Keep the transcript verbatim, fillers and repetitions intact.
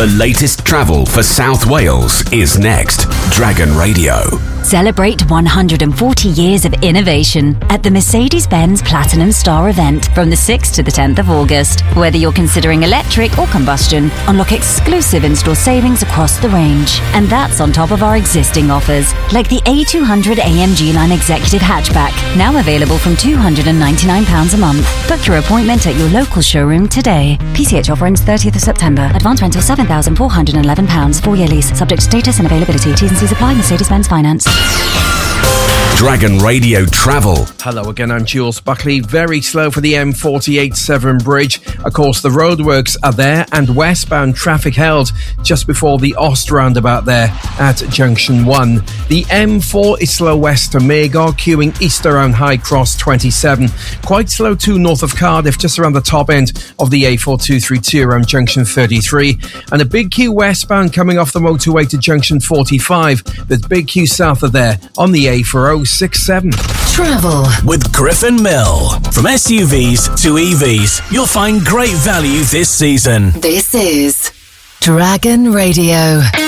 The latest travel for South Wales is next. Dragon Radio. Celebrate one hundred forty years of innovation at the Mercedes-Benz Platinum Star event from the sixth to the tenth of August. Whether you're considering electric or combustion, unlock exclusive in-store savings across the range. And that's on top of our existing offers, like the A two hundred A M G Line Executive Hatchback, now available from two hundred ninety-nine pounds a month. Book your appointment at your local showroom today. P C H offer ends thirtieth of September. Advance rental seven thousand four hundred eleven pounds. Four-year lease. Subject to status and availability. T's and C's apply. Mercedes-Benz Finance. Dragon Radio Travel. Hello again, I'm Jules Buckley. Very slow for the M forty-eight Severn Bridge. Of course, the roadworks are there and westbound traffic held just before the Ost roundabout there at Junction one. The M four is slow west to Magor, queuing east around High Cross twenty-seven. Quite slow too north of Cardiff, just around the top end of the A four two three two around Junction thirty-three. And a big queue westbound coming off the motorway to Junction forty-five. There's big queue south of there on the A four oh six seven. Travel with Griffin Mill. From S U Vs to E Vs, you'll find great value this season. This is Dragon Radio.